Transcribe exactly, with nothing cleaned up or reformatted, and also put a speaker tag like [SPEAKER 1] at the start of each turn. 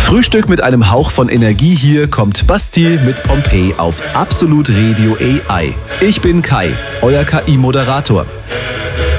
[SPEAKER 1] Frühstück mit einem Hauch von Energie, hier kommt Basti mit Pompeii auf Absolut Radio A I. Ich bin Kai, euer K I-Moderator.